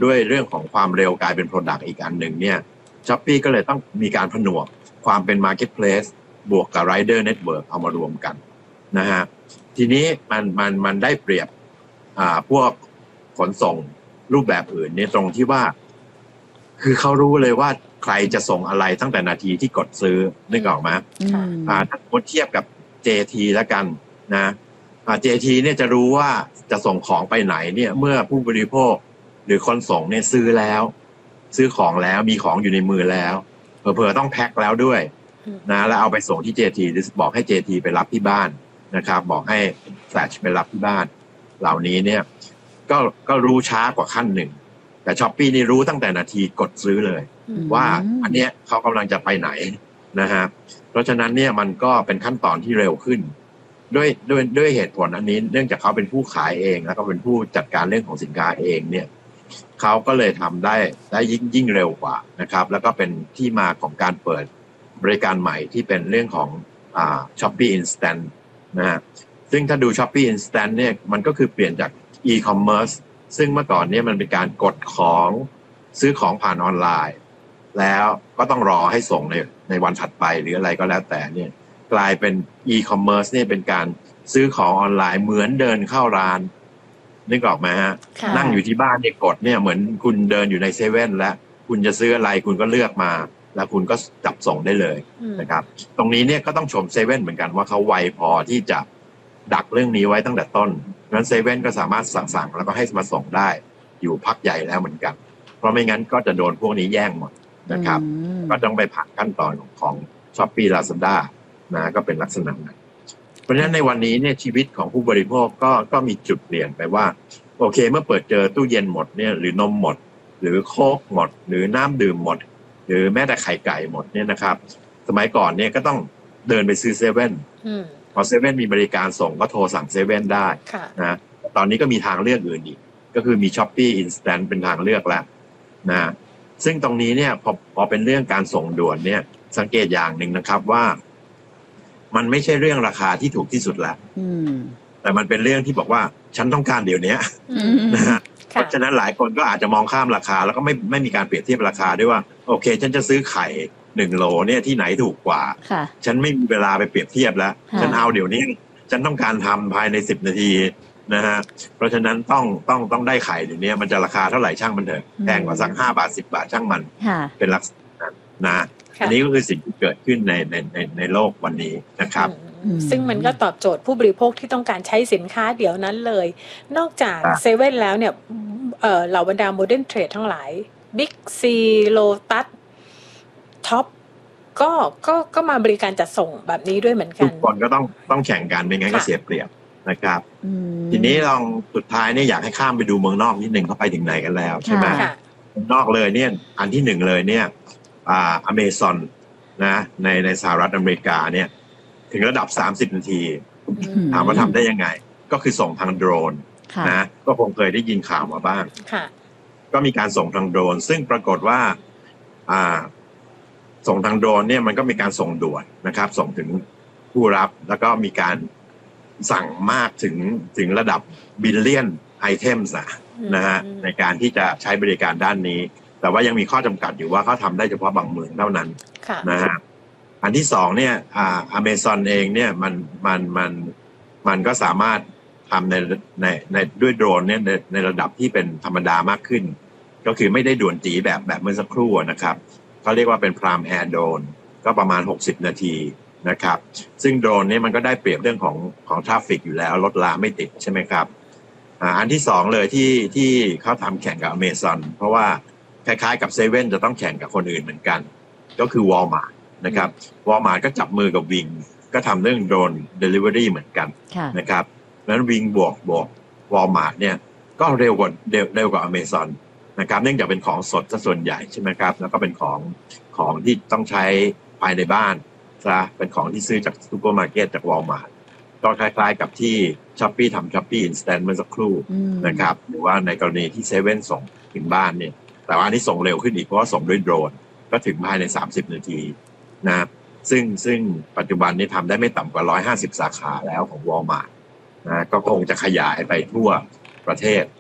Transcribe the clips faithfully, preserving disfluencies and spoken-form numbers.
ด้วยเรื่องของความเร็วกลายเป็น Product อีกอันหนึ่งเนี่ย Shopee ก็เลยต้องมีการผนวกความเป็น Marketplace บวกกับ Rider Network เอามารวมกันนะฮะทีนี้มันมันมันได้เปรียบอ่าพวกขนส่งรูปแบบอื่นเนี่ยตรงที่ว่าคือเขารู้เลยว่าใครจะส่งอะไรตั้งแต่นาทีที่กดซื้อนึกออกไหมอ่าถ้าเทียบกับ เจ ที แล้วกันนะอ่า เจ ที เนี่ยจะรู้ว่าจะส่งของไปไหนเนี่ยเมื่อผู้บริโภคหรือคนส่งเนี่ยซื้อแล้วซื้อของแล้วมีของอยู่ในมือแล้วเผลอๆต้องแพ็คแล้วด้วยนะแล้วเอาไปส่งที่ เจ ที หรือบอกให้ เจ ที ไปรับที่บ้านนะครับบอกให้แฟลชไปรับที่บ้านเหล่านี้เนี่ยก็ก็รู้ช้ากว่าขั้นหนึ่งแต่ Shopee นี่รู้ตั้งแต่นาทีกดซื้อเลยว่าอันเนี้ยเขากำลังจะไปไหนนะฮะเพราะฉะนั้นเนี่ยมันก็เป็นขั้นตอนที่เร็วขึ้นด้วยด้วยด้วยเหตุผลอันนี้เนื่องจากเขาเป็นผู้ขายเองแล้วก็เป็นผู้จัดการเรื่องของสินค้าเองเนี่ยเขาก็เลยทำได้ได้ยิ่งยิ่งเร็วกว่านะครับแล้วก็เป็นที่มาของการเปิดบริการใหม่ที่เป็นเรื่องของอ่า Shopee Instant นะฮะซึ่งถ้าดู Shopee Instant เนี่ยมันก็คือเปลี่ยนจาก e-commerce ซึ่งเมื่อก่อนเนี่ยมันเป็นการกดของซื้อของผ่านออนไลน์แล้วก็ต้องรอให้ส่งในในวันถัดไปหรืออะไรก็แล้วแต่เนี่ยกลายเป็น e-commerce เนี่ยเป็นการซื้อของออนไลน์เหมือนเดินเข้าร้านนึกออกไหมฮะนั่งอยู่ที่บ้านเนี่ยกดเนี่ยเหมือนคุณเดินอยู่ในเซเว่นแล้วคุณจะซื้ออะไรคุณก็เลือกมาแล้วคุณก็จับส่งได้เลยนะครับตรงนี้เนี่ยก็ต้องชมเซเว่นเหมือนกันว่าเขาไวพอที่จะดักเรื่องนี้ไว้ตั้งแต่ต้นงั้นเซเว่นก็สามารถสั่งๆแล้วก็ให้มาส่งได้อยู่พักใหญ่แล้วเหมือนกันเพราะไม่งั้นก็จะโดนพวกนี้แย่งหมดนะครับก็ต้องไปผ่านขั้นตอนของ Shopee Lazada นะก็เป็นลักษณะนั้นเพราะฉะนั้นในวันนี้เนี่ยชีวิตของผู้บริโภคก็ก็มีจุดเปลี่ยนไปว่าโอเคเมื่อเปิดเจอตู้เย็นหมดเนี่ยหรือนมหมดหรือโค้กหมดหรือน้ำดื่มหมดหรือแม้แต่ไข่ไก่หมดเนี่ยนะครับสมัยก่อนเนี่ยก็ต้องเดินไปซื้อเซเว่นพอเซเว่นมีบริการส่งก็โทรสั่งเซเว่นได้นะตอนนี้ก็มีทางเลือกอื่นอีกก็คือมี Shopee Instant เป็นทางเลือกแล้วนะซึ่งตรงนี้เนี่ยพอพอเป็นเรื่องการส่งด่วนเนี่ยสังเกตอย่างหนึ่งนะครับว่ามันไม่ใช่เรื่องราคาที่ถูกที่สุดแล้วแต่มันเป็นเรื่องที่บอกว่าฉันต้องการเดี๋ยวนี้นะฮะเพราะฉะนั้นหลายคนก็อาจจะมองข้ามราคาแล้วก็ไม่ไม่มีการเปรียบเทียบราคาด้วยว่าโอเคฉันจะซื้อไข่หนึ่งโลเนี่ยที่ไหนถูกกว่าฉันไม่มีเวลาไปเปรียบเทียบแล้วฉันเอาเดี๋ยวนี้ฉันต้องการทำภายในสิบนาทีนะฮะเพราะฉะนั้นต้องต้องต้องได้ไข่เดี๋ยวนี้มันจะราคาเท่าไหร่ช่างมันเถอะแพงกว่าสักห้าบาทสิบบาทช่างมันเป็นลักษณะนั้นนะอันนี้ก็คือสิ่งที่เกิดขึ้นในในในในโลกวันนี้นะครับซึ่งมันก็ตอบโจทย์ผู้บริโภคที่ต้องการใช้สินค้าเดี๋ยวนั้นเลยนอกจากเซเว่นแล้วเนี่ยเอ่อเหล่าบรรดาโมเดิร์นเทรดทั้งหลายบิ๊กซีโลตัสท็อปก็ก็ก็มาบริการจัดส่งแบบนี้ด้วยเหมือนกันทุกคนก็ต้องต้องแข่งกันไม่งั้นก็เสียเปรียบนะครับทีนี้ลองสุดท้ายเนี่ยอยากให้ข้ามไปดูเมืองนอกนิดหนึ่งเขาไปถึงไหนกันแล้วใช่ไหมเมืองนอกเลยเนี่ยอันที่หนึ่งเลยเนี่ยอ่าอเมซอนนะในในสหรัฐอเมริกาเนี่ยถึงระดับสามสิบนาทีถามว่าทำได้ยังไงก็คือส่งทางโดรนนะก็คงเคยได้ยินข่าวมาบ้างก็มีการส่งทางโดรนซึ่งปรากฏว่าอ่าส่งทางโดรนเนี่ยมันก็มีการส่งด่วนนะครับส่งถึงผู้รับแล้วก็มีการสั่งมากถึงถึงระดับบิลเลียนไอเทมส์นะฮะในการที่จะใช้บริการด้านนี้แต่ว่ายังมีข้อจำกัดอยู่ว่าเขาทำได้เฉพาะบางเมืองเท่านั้นนะฮะอันที่สองเนี่ยอ่าอเมซอนเองเนี่ยมันมันมันมันก็สามารถทำในในในด้วยโดรนเนี่ยในในระดับที่เป็นธรรมดามากขึ้นก็คือไม่ได้ด่วนจีแบบแบบเมื่อสักครู่นะครับเขาเรียกว่าเป็นพรามแอร์โดรนก็ประมาณหกสิบนาทีนะครับซึ่งโดรนเนี่ยมันก็ได้เปรียบเรื่องของของทราฟฟิกอยู่แล้วรถลาไม่ติดใช่ไหมครับอ่าอันที่สองเลยที่ที่เขาทำแข่งกับอเมซอนเพราะว่าคล้ายๆกับเซเว่นจะต้องแข่งกับคนอื่นเหมือนกันก็คือวอลมาร์ทนะครับวอลมาร์ทก็จับมือกับวิงก็ทำเรื่องโดรนเดลิเวอรี่เหมือนกันนะครับนั้นวิงบวกบวกวอลมาร์ทเนี่ยก็เร็วกว่าเร็วกว่าอเมซอนนะครับเนื่องจากเป็นของสดซะส่วนใหญ่ใช่ไหมครับแล้วก็เป็นของของที่ต้องใช้ภายในบ้านซะเป็นของที่ซื้อจากซูเปอร์มาร์เก็ตจากวอลมาร์ทก็คล้ายๆกับที่ Shopee ทำ Shopee Instant เมื่อสักครู่นะครับหรือว่าในกรณีที่เซเว่นส่งถึงบ้านเนี่ยแต่ว่าอันนี้ส่งเร็วขึ้นอีกเพราะว่าส่งด้วยโดรนก็ถึงภายในสามสิบนาทีนะซึ่งซึ่งปัจจุบันนี้ทำได้ไม่ต่ำกว่าหนึ่งร้อยห้าสิบสาขาแล้วของ Walmart นะก็คงจะขยายไปทั่วประเทศ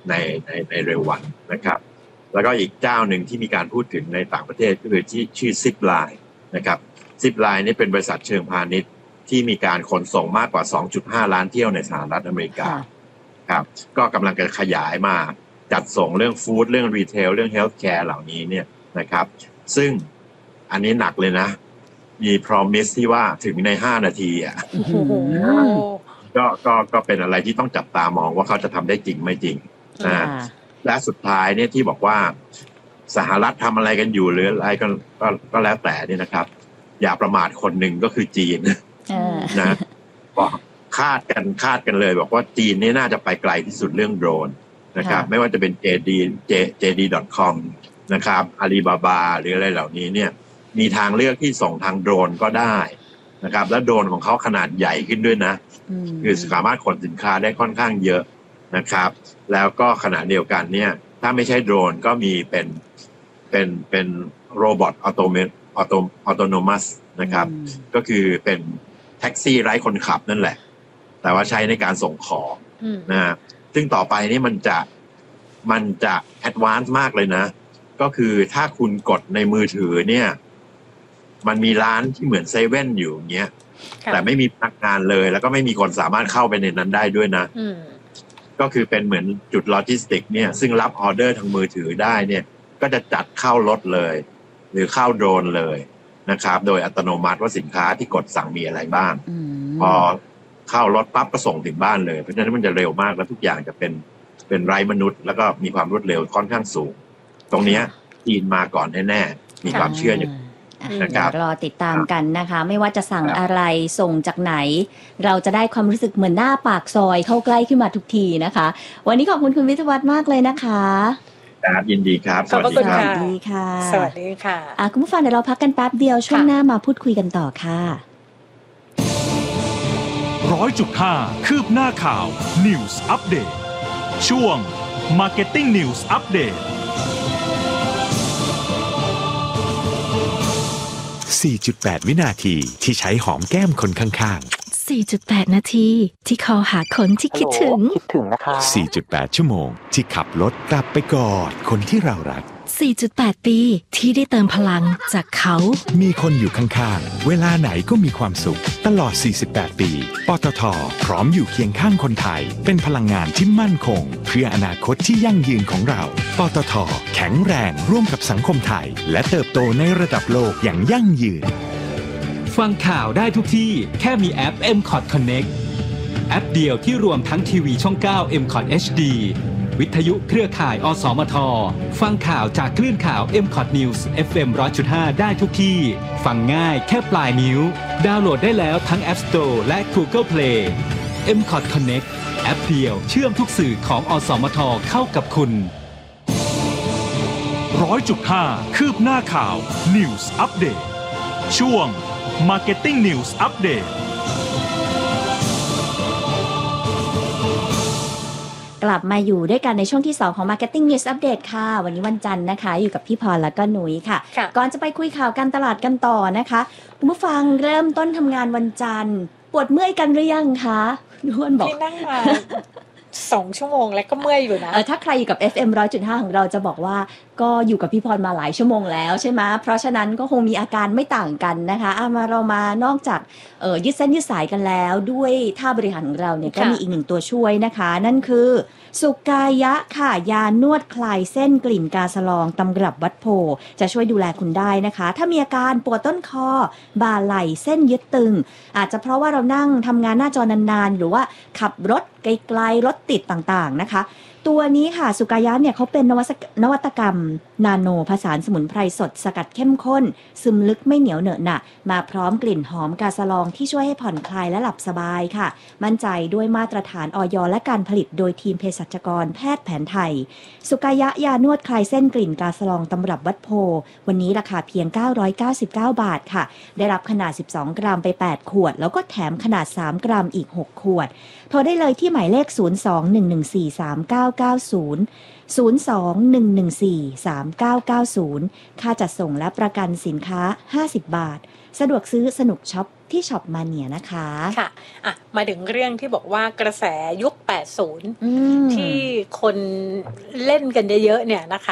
ในในในเร็ววันนะครับแล้วก็อีกเจ้าหนึ่งที่มีการพูดถึงในต่างประเทศก็คือที่ชื่อ Zipline นะครับ Zipline นี่เป็นบริษัทเชิงพาณิชย์ที่มีการขนส่งมากกว่า สองจุดห้า ล้านเที่ยวในสหรัฐอเมริกาครับก็กำลังจะขยายมาจัดส่งเรื่องฟู้ดเรื่องรีเทลเรื่องเฮลท์แคร์เหล่านี้เนี่ยนะครับซึ่งอันนี้หนักเลยนะมี promise ที่ว่าถึงในห้านาทีอ่ะก็ก็ก็เป็นอะไรที่ต้องจับตามองว่าเขาจะทำได้จริงไม่จริงนะและสุดท้ายเนี่ยที่บอกว่าสหรัฐทำอะไรกันอยู่หรืออะไรก็ก็ก็แล้วแต่นี่นะครับอย่าประมาทคนหนึ่งก็คือจีนนะบอกคาดกันคาดกันเลยบอกว่าจีนนี่น่าจะไปไกลที่สุดเรื่องโดรนนะครับไม่ว่าจะเป็น เจ ดี เจ ดี ดอท คอม นะครับ Alibaba หรืออะไรเหล่านี้เนี่ยมีทางเลือกที่ส่งทางโดรนก็ได้นะครับและโดรนของเขาขนาดใหญ่ขึ้นด้วยนะคือสามารถขนสินค้าได้ค่อนข้างเยอะนะครับแล้วก็ขณะเดียวกันเนี่ยถ้าไม่ใช่โดรนก็มีเป็นเป็นเป็นโรบอทออโตเมตออโตออโตโนมัสนะครับก็คือเป็นแท็กซี่ไร้คนขับนั่นแหละแต่ว่าใช้ในการส่งของนะซึ่งต่อไปนี่มันจะมันจะแอดวานซ์มากเลยนะก็คือถ้าคุณกดในมือถือเนี่ยมันมีร้านที่เหมือนเซเว่นอยู่อย่างเงี้ยแต่ไม่มีพนักงานเลยแล้วก็ไม่มีคนสามารถเข้าไปในนั้นได้ด้วยนะก็คือเป็นเหมือนจุดโลจิสติกเนี่ยซึ่งรับออเดอร์ทางมือถือได้เนี่ยก็จะจัดเข้ารถเลยหรือเข้าโดรนเลยนะครับโดยอัตโนมัติว่าสินค้าที่กดสั่งมีอะไรบ้างพอเข้ารถปั๊บก็ส่งถึงบ้านเลยเพราะฉะนั้นมันจะเร็วมากและทุกอย่างจะเป็นเป็นไร้มนุษย์แล้วก็มีความรวดเร็วค่อนข้างสูงตรงนี้จีนมาก่อนแน่ๆมีความเชื่ออย่างนะครับรอติดตามกันนะคะไม่ว่าจะสั่งอะไรส่งจากไหนเราจะได้ความรู้สึกเหมือนหน้าปากซอยเข้าใกล้ขึ้นมาทุกทีนะคะวันนี้ขอบคุณคุณวิทยาวัฒน์มากเลยนะคะครับยินดีครับขอบคุณค่ะสวัสดีค่ะสวัสดีค่ะอ่ะคุณผู้ฟังเดี๋ยวเราพักกันแป๊บเดียวช่วงหน้ามาพูดคุยกันต่อค่ะร้อยจุดห้าคืบหน้าข่าว News Update ช่วง Marketing News Update สี่จุดแปด วินาทีที่ใช้หอมแก้มคนข้างๆสี่จุดแปด นาทีที่คอหาคนที่คิดถึงคิดถึงนะคะสี่จุดแปด ชั่วโมงที่ขับรถกลับไปกอดคนที่เรารักสี่จุดแปด ปีที่ได้เติมพลังจากเขามีคนอยู่ข้างๆเวลาไหนก็มีความสุขตลอดสี่สิบแปดปีปตท.พร้อมอยู่เคียงข้างคนไทยเป็นพลังงานที่มั่นคงเพื่ออนาคตที่ยั่งยืนของเราปตท.แข็งแรงร่วมกับสังคมไทยและเติบโตในระดับโลกอย่างยั่งยืนฟังข่าวได้ทุกที่แค่มีแอป เอ็ม คอท Connect แอปเดียวที่รวมทั้งทีวีช่อง เก้า เอ็ม คอท เอช ดี วิทยุเครือข่ายอสมทฟังข่าวจากคลื่นข่าว เอ็ม คอท News เอฟ เอ็ม หนึ่งร้อยจุดห้า ได้ทุกที่ฟังง่ายแค่ปลายนิ้วดาวน์โหลดได้แล้วทั้ง App Store และ Google Play เอ็ม คอท Connect แอปเดียวเชื่อมทุกสื่อของอสมทเข้ากับคุณร้อยจุดห้า คืบหน้าข่าว News Update ช่วง Marketing News Update กลับมาอยู่ด้วยกันในช่วงที่สองของ Marketing News Update ค่ะวันนี้วันจันทร์นะคะอยู่กับพี่พรและก็หนุ่ยค่ะก่อนจะไปคุยข่าวการตลาดกันต่อนะคะคุณผู้ฟังเริ่มต้นทำงานวันจันทร์ปวดเมื่อยกันหรือยังคะนวลบอกพี่นั่งมาสองชั่วโมงแล้วก็เมื่อยอยู่นะเออถ้าใครอยู่กับ เอฟ เอ็ม หนึ่งร้อยจุดห้า ของเราจะบอกว่าก็อยู่กับพี่พรมาหลายชั่วโมงแล้วใช่ไหมเพราะฉะนั้นก็คงมีอาการไม่ต่างกันนะคะเอามาเรามานอกจากเอ่อยืดเส้นยืดสายกันแล้วด้วยท่าบริหารของเราเนี่ยก็มีอีกหนึ่งตัวช่วยนะคะนั่นคือสุกายะค่ะยานวดคลายเส้นกลิ่นกาสะลองตำรับวัดโพจะช่วยดูแลคุณได้นะคะถ้ามีอาการปวดต้นคอบ่าไหล่เส้นยึดตึงอาจจะเพราะว่าเรานั่งทำงานหน้าจอนานๆหรือว่าขับรถไกลๆรถติดต่างๆนะคะตัวนี้ค่ะสุกายะเนี่ยเขาเป็นนวัตกรรมนาโนผสานสมุนไพรสดสกัดเข้มข้นซึมลึกไม่เหนียวเหนอะหนะมาพร้อมกลิ่นหอมกาสะลองที่ช่วยให้ผ่อนคลายและหลับสบายค่ะมั่นใจด้วยมาตรฐานอย.และการผลิตโดยทีมเภสัชกรแพทย์แผนไทยสุกายะยานวดคลายเส้นกลิ่นกาสะลองตำรับวัดโพวันนี้ราคาเพียงเก้าร้อยเก้าสิบเก้าบาทค่ะได้รับขนาดสิบสองกรัมไปแปดขวดแล้วก็แถมขนาดสามกรัมอีกหกขวดโทรได้เลยที่หมายเลขศูนย์ สอง หนึ่ง หนึ่ง สี่ สาม เก้า เก้า ศูนย์ศูนย์ สอง หนึ่ง หนึ่ง สี่ สาม เก้า เก้า ศูนย์ ค่าจัดส่งและประกันสินค้าห้าสิบบาทสะดวกซื้อสนุกช็อปที่ช็อปมาเนียนะคะค่ะอ่ะมาถึงเรื่องที่บอกว่ากระแสยุคแปดสิบอืมที่คนเล่นกันเยอะๆเนี่ยนะคะ